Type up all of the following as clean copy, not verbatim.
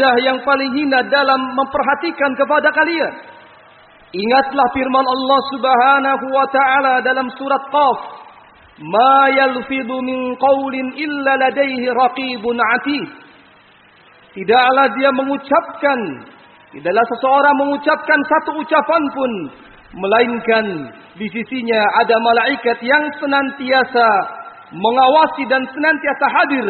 yang paling hina dalam memperhatikan kepada kalian. Ingatlah firman Allah Subhanahu wa taala dalam surat Qaf, "Ma yalfidhu min qaulin illa ladaihi raqibun 'atid." Tidaklah tidaklah seseorang mengucapkan satu ucapan pun, melainkan di sisinya ada malaikat yang senantiasa mengawasi dan senantiasa hadir.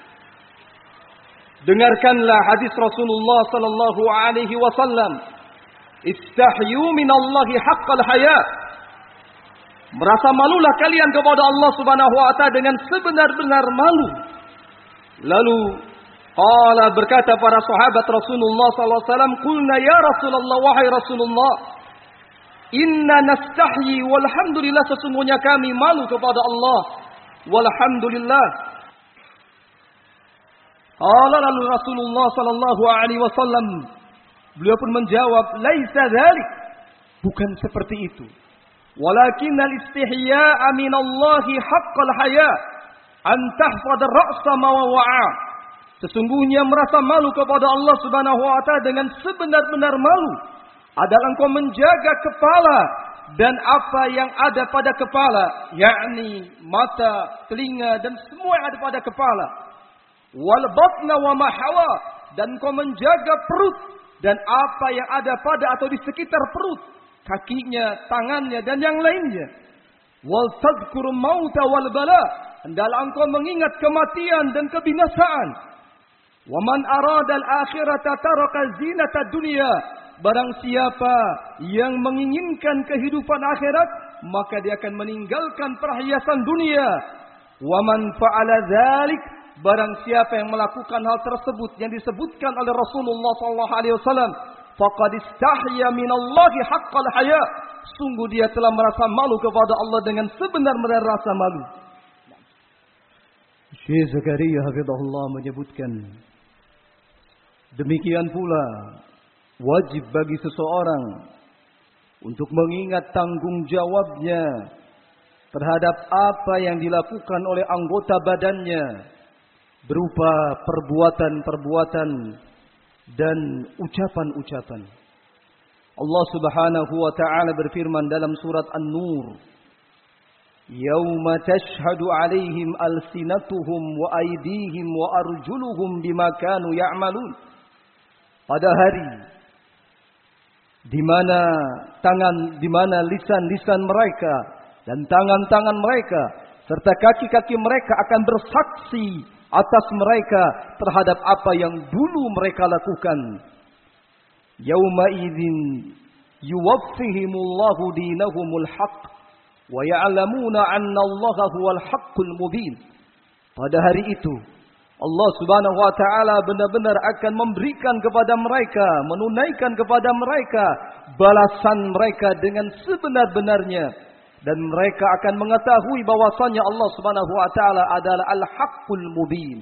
Dengarkanlah hadis Rasulullah sallallahu alaihi wasallam, "Istahyu minallahi haqqal haya." Merasa malulah kalian kepada Allah Subhanahu wa taala dengan sebenar-benar malu. Lalu berkata para sahabat Rasulullah sallallahu alaihi wasallam, "Qulna ya Rasulullah, wahai Rasulullah, inna nastahyi walhamdulillah, sesungguhnya kami malu kepada Allah, walhamdulillah." Lalu Rasulullah sallallahu alaihi wasallam beliau pun menjawab, "Laisa dzalik." Bukan seperti itu. "Walakinnal istihya'a minallahi haqqal haya an tahfadha ra'sa ma wa'a." Sesungguhnya merasa malu kepada Allah Subhanahu wa taala dengan sebenar-benar malu adalah engkau menjaga kepala dan apa yang ada pada kepala, yakni mata, telinga dan semua yang ada pada kepala. Wal batna wa ma hawa, dan kau menjaga perut dan apa yang ada pada atau di sekitar perut, kakinya, tangannya dan yang lainnya. Wal tadhkuru mauta wal bala, hendaklah engkau mengingat kematian dan kebinasaan. Wa man arada al akhirata taraka zinata dunya, barang siapa yang menginginkan kehidupan akhirat, maka dia akan meninggalkan perhiasan dunia. Wa man fa'ala dzalik, barang siapa yang melakukan hal tersebut yang disebutkan oleh Rasulullah sallallahu alaihi wasallam, faqad istahya minallahi haqqal haya, sungguh dia telah merasa malu kepada Allah dengan sebenar-benar rasa malu. Syekh Zakaria hafizahullah menyebutkan, demikian pula wajib bagi seseorang untuk mengingat tanggung jawabnya terhadap apa yang dilakukan oleh anggota badannya berupa perbuatan-perbuatan dan ucapan-ucapan. Allah Subhanahu wa taala berfirman dalam surat An-Nur, "Yauma tashhadu 'alaihim alsinatuhum wa aydihim wa arjuluhum bima kanu ya'malun." Pada hari di mana lisan-lisan mereka dan tangan-tangan mereka serta kaki-kaki mereka akan bersaksi atas mereka terhadap apa yang dulu mereka lakukan. Yauma idzin yuwaffihimullahu dinahumul haqq wa ya'lamuna anna Allaha huwal haqqul mubin. Pada hari itu Allah Subhanahu wa taala benar-benar akan memberikan kepada mereka, menunaikan kepada mereka balasan mereka dengan sebenar-benarnya, dan mereka akan mengetahui bahwasanya Allah Subhanahu wa taala adalah Al-Haqqul Mubin.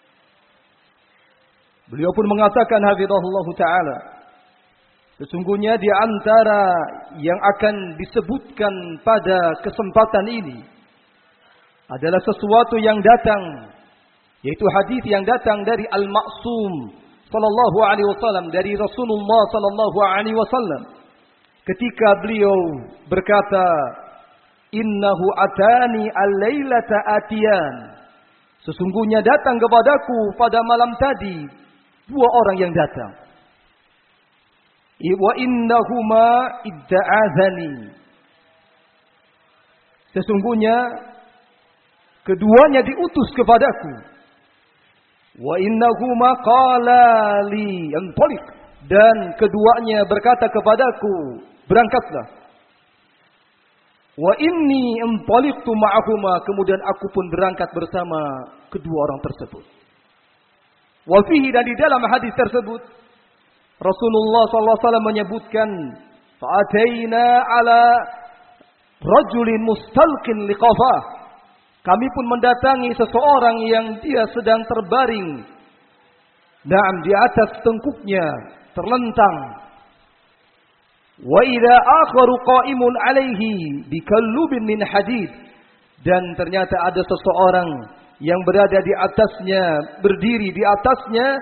Beliau pun mengatakan hafizahullah taala, sesungguhnya di antara yang akan disebutkan pada kesempatan ini adalah sesuatu yang datang, yaitu hadis yang datang dari Al-Ma'sum sallallahu alaihi wasallam, dari Rasulullah sallallahu alaihi wasallam, ketika beliau berkata, "Innahu atani al-lailata atiyan." Sesungguhnya datang kepadaku pada malam tadi dua orang yang datang. Wa innahuma idda'azani. Sesungguhnya keduanya diutus kepadaku. Wa innahuma qala li antaliq, dan keduanya berkata kepadaku, berangkatlah. Wa inni antaliqtu ma'ahuma, kemudian aku pun berangkat bersama kedua orang tersebut. Wa fihi, dan di dalam hadis tersebut Rasulullah sallallahu alaihi wasallam menyebutkan, fa'ataina ala rajulin mustalqin liqafah. Kami pun mendatangi seseorang yang dia sedang terbaring, di atas tengkuknya terlentang. Wa idza akharu qa'imun 'alaihi bikallubin min hadid, dan ternyata ada seseorang yang berada di atasnya, berdiri di atasnya